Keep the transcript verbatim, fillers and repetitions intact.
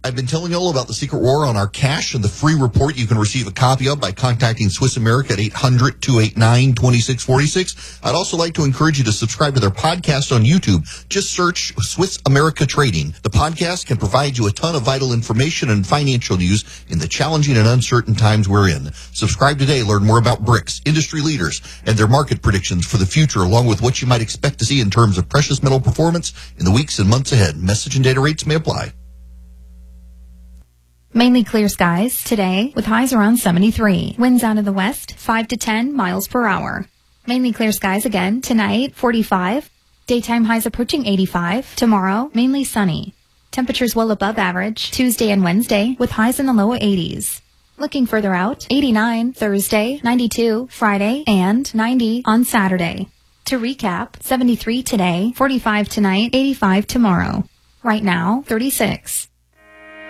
I've been telling you all about the secret war on our cash and the free report you can receive a copy of by contacting Swiss America at eight hundred, two eight nine, two six four six. I'd also like to encourage you to subscribe to their podcast on YouTube. Just search Swiss America Trading. The podcast can provide you a ton of vital information and financial news in the challenging and uncertain times we're in. Subscribe today. Learn more about B R I C S, industry leaders, and their market predictions for the future, along with what you might expect to see in terms of precious metal performance in the weeks and months ahead. Message and data rates may apply. Mainly clear skies today with highs around seventy-three. Winds out of the west, five to ten miles per hour. Mainly clear skies again tonight, forty-five. Daytime highs approaching eighty-five. Tomorrow, mainly sunny. Temperatures well above average Tuesday and Wednesday with highs in the low eighties. Looking further out, eighty-nine Thursday, ninety-two Friday, and ninety on Saturday. To recap, seventy-three today, forty-five tonight, eighty-five tomorrow. Right now, thirty-six.